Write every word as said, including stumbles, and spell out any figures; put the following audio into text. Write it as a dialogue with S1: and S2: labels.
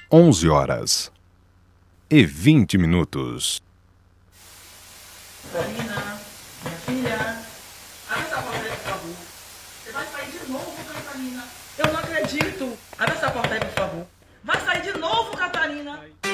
S1: onze horas e vinte minutos.
S2: Catarina, minha filha, abre essa porta aí, por favor. Você vai sair de novo, Catarina. Eu não acredito. Abre essa porta aí, por favor. Vai sair de novo, Catarina.